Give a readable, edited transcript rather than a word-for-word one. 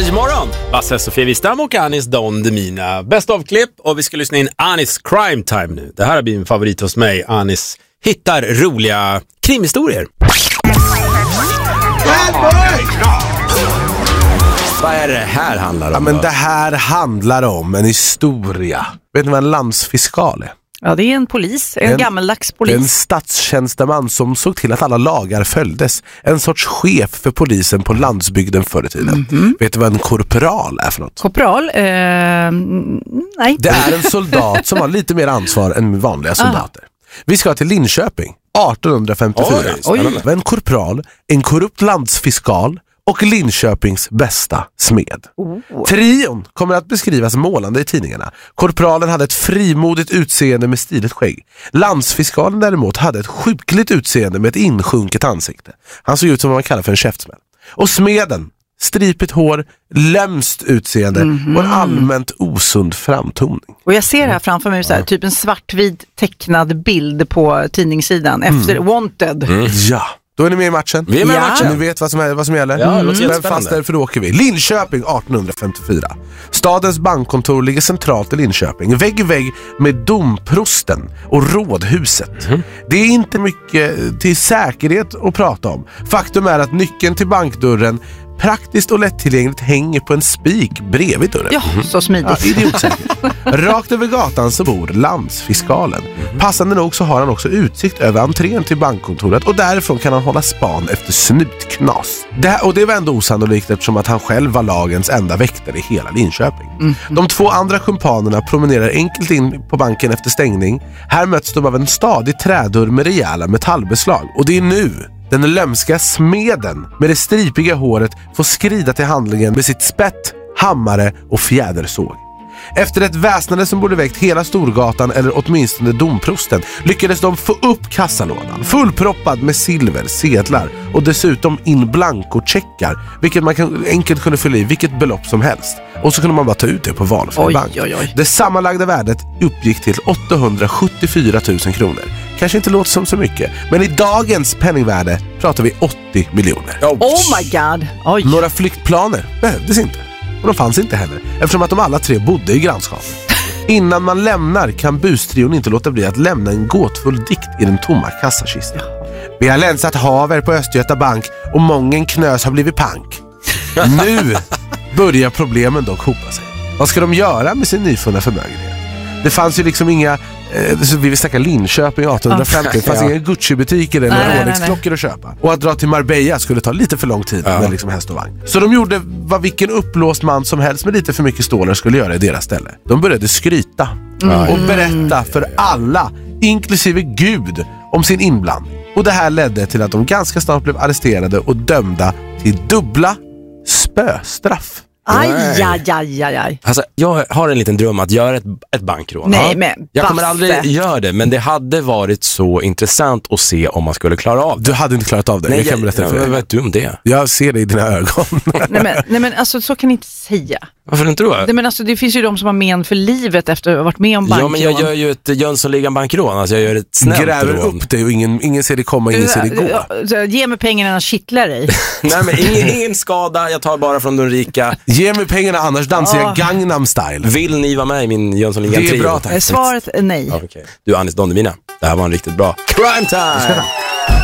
Morgon. Basse, Sofia Wistam och Anis Don Demina. Bäst av klipp, och vi ska lyssna in Anis Crime Time nu. Det här har blivit en favorit hos mig. Anis hittar roliga krimhistorier. Vad är det här handlar om? Ja, men det här handlar om en historia. Vet ni vad en landsfiskal är? Ja, det är en polis, en gammaldags polis. En statstjänsteman som såg till att alla lagar följdes. En sorts chef för polisen på landsbygden förr i tiden. Vet du vad en korporal är för något? Korporal? Nej. Det är en soldat som har lite mer ansvar än vanliga soldater. Vi ska till Linköping 1854. Oj. En korporal, en korrupt landsfiskal och Linköpings bästa smed. Trion kommer att beskrivas målande i tidningarna. Korporalen hade ett frimodigt utseende med stiligt skägg. Landsfiskalen däremot hade ett sjukligt utseende med ett insjunket ansikte. Han såg ut som vad man kallar för en käftsmäll. Och smeden, stripigt hår, lämst utseende och en allmänt osund framtoning. Och jag ser här framför mig så här, typ en svartvit tecknad bild på tidningssidan efter Wanted. Ja. Då är ni med i matchen. Vi är med i matchen. Ni vet vad som gäller. Ja, det låter Men jättespännande. fast därför åker vi. Linköping 1854. Stadens bankkontor ligger centralt i Linköping. Vägg i vägg med domprosten och rådhuset. Det är inte mycket till säkerhet att prata om. Faktum är att nyckeln till bankdörren praktiskt och lättillgängligt hänger på en spik bredvid dörren. Ja, så smidigt. Ja, idiotsäkert. Rakt över gatan så bor landsfiskalen. Passande nog så har han också utsikt över entrén till bankkontoret och därifrån kan han hålla span efter snutknas. Och det var ändå osannolikt eftersom att han själv var lagens enda väktare i hela Linköping. De två andra kumpanerna promenerar enkelt in på banken efter stängning. Här möts de av en stadig trädörr med rejäla metallbeslag. Och det är nu den lömska smeden med det stripiga håret får skrida till handlingen med sitt spett, hammare och fjädersåg. Efter ett väsnande som borde väckt hela Storgatan eller åtminstone domprosten lyckades de få upp kassalådan fullproppad med silver, sedlar och dessutom in blankocheckar, vilket man enkelt kunde fylla i vilket belopp som helst. Och så kunde man bara ta ut det på valfri bank. Det sammanlagda värdet uppgick till 874 000 kronor. Kanske inte låter som så mycket, men i dagens penningvärde pratar vi 80 miljoner. Oh my god. Oj. Några flyktplaner behövdes inte. Och de fanns inte heller, eftersom att de alla tre bodde i grannskapet. Innan man lämnar kan bustrion inte låta bli att lämna en gåtfull dikt i den tomma kassakistan. Vi har länsat haver på Östgöta bank och mången knös har blivit pank. Nu börjar problemen dock hopa sig. Vad ska de göra med sin nyfunna förmögenhet? Det fanns ju liksom inga... vi vill snacka Linköping 1850. Det fanns inga Gucci-butiker eller Rolex-klockor att köpa. Och att dra till Marbella skulle ta lite för lång tid med liksom häst och vagn. Så de gjorde vad vilken upplåst man som helst med lite för mycket stålar skulle göra i deras ställe. De började skryta och berätta för alla, inklusive Gud, om sin inblandning. Och det här ledde till att de ganska snart blev arresterade och dömda till dubbla spöstraff. Aj. Alltså, jag har en liten dröm att göra ett bankrån. Nej, men jag kommer aldrig göra det, men det hade varit så intressant att se om man skulle klara av det. Du hade inte klarat av det. Nej, jag kan berätta för dig. Vad vet du om det? Jag ser det i dina ögon. nej men alltså så kan ni inte säga. Varför inte då? Nej, men alltså, det finns ju de som har men för livet efter att ha varit med om bankrån. Ja, men jag gör ju ett Jönssonligan-bankrån. Alltså jag gör ett snällt gräver rån. upp dig och ingen ser det komma, ingen ser det gå. Ge mig pengarna och kittlar dig. Nej, men ingen skada. Jag tar bara från de rika. Ge mig pengarna, annars dansar jag Gangnam Style. Vill ni vara med i min Jönssonligan-trio? Det är bra, tack. Svaret är nej. Okay. Du, Anis Don Demina, det här var en riktigt bra Crime Time!